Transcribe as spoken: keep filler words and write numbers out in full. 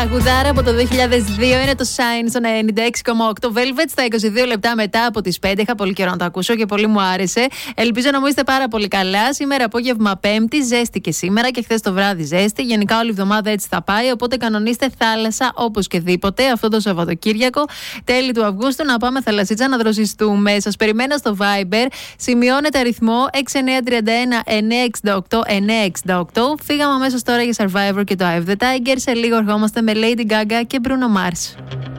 Αγουδάρα από το δύο χιλιάδες δύο είναι το Shine στο ενενήντα έξι κόμμα οκτώ Velvet στα είκοσι δύο λεπτά μετά από τις πέντε. Είχα πολύ καιρό να το ακούσω και πολύ μου άρεσε. Ελπίζω να μου είστε πάρα πολύ καλά. Σήμερα απόγευμα Πέμπτη, ζέστη και σήμερα και χθες το βράδυ ζέστη. Γενικά όλη η εβδομάδα έτσι θα πάει. Οπότε κανονίστε θάλασσα όπως και δίποτε αυτό το Σαββατοκύριακο. Τέλη του Αυγούστου να πάμε θαλασσίτσα να δροσιστούμε. Σας περιμένω στο Viber. Σημειώνετε αριθμό έξι εννιά τρία ένα εννιά έξι οκτώ εννιά έξι οκτώ. Φύγαμε αμέσως τώρα για Survivor και το Eye of the Tiger. Σε λίγο ερχόμαστε με Lady Gaga και Bruno Mars.